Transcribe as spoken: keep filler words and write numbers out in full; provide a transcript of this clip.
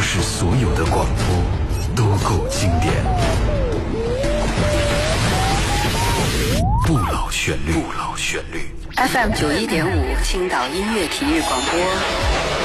是所有的广播都够经典。不老旋律，不老旋律。 F M 九一点五，青岛音乐体育广播。